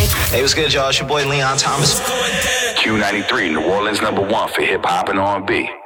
Hey, what's good, y'all? It's your boy Leon Thomas. Q93, New Orleans #1 for hip hop and R&B.